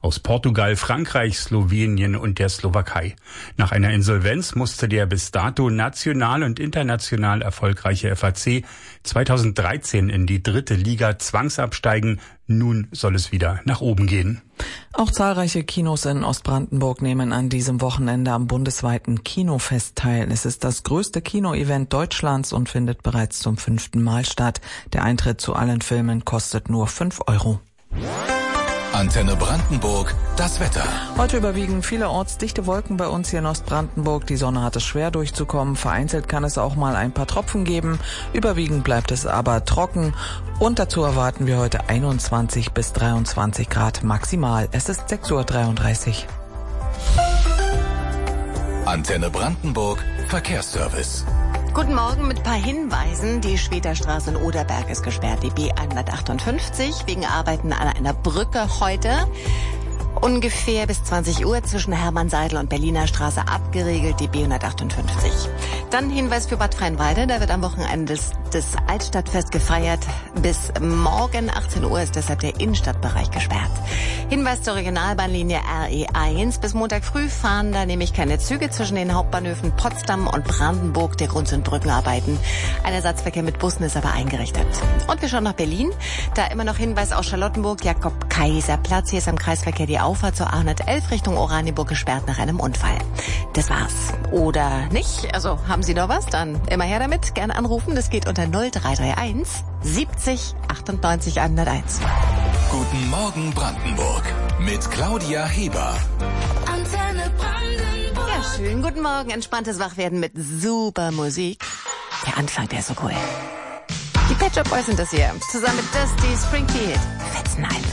aus Portugal, Frankreich, Slowenien und der Slowakei. Nach einer Insolvenz musste der bis dato national und international erfolgreiche FAC 2013 in die 3. Liga zwangsabsteigen. Nun soll es wieder nach oben gehen. Auch zahlreiche Kinos in Ostbrandenburg nehmen an diesem Wochenende am bundesweiten Kinofest teil. Es ist das größte Kinoevent Deutschlands und findet bereits zum 5. Mal statt. Der Eintritt zu allen Filmen kostet nur 5 Euro. Antenne Brandenburg, das Wetter. Heute überwiegen vielerorts dichte Wolken bei uns hier in Ostbrandenburg. Die Sonne hat es schwer durchzukommen. Vereinzelt kann es auch mal ein paar Tropfen geben. Überwiegend bleibt es aber trocken. Und dazu erwarten wir heute 21 bis 23 Grad maximal. Es ist 6:33 Uhr. Antenne Brandenburg, Verkehrsservice. Guten Morgen mit ein paar Hinweisen. Die Schwederstraße in Oderberg ist gesperrt, die B158, wegen Arbeiten an einer Brücke heute. Ungefähr bis 20 Uhr zwischen Hermann-Seidel und Berliner Straße abgeriegelt, die B158. Dann Hinweis für Bad Freienwalde, da wird am Wochenende das Altstadtfest gefeiert. Bis morgen 18 Uhr ist deshalb der Innenstadtbereich gesperrt. Hinweis zur Regionalbahnlinie RE1. Bis Montag früh fahren da nämlich keine Züge zwischen den Hauptbahnhöfen Potsdam und Brandenburg. Der Grund sind Brückenarbeiten. Ein Ersatzverkehr mit Bussen ist aber eingerichtet. Und wir schauen nach Berlin. Da immer noch Hinweis aus Charlottenburg, Jakob-Kaiser-Platz. Hier ist am Kreisverkehr die Auffahrt zur A111 Richtung Oranienburg gesperrt nach einem Unfall. Das war's. Oder nicht? Also haben Sie noch was? Dann immer her damit. Gerne anrufen. Das geht unter 0331 70 98 101. Guten Morgen Brandenburg mit Claudia Heber. Antenne Brandenburg. Ja, schön. Guten Morgen. Entspanntes Wachwerden mit super Musik. Der Anfang, der ist so cool. Die Pet Shop Boys sind das hier. Zusammen mit Dusty Springfield. Fetzen einfach.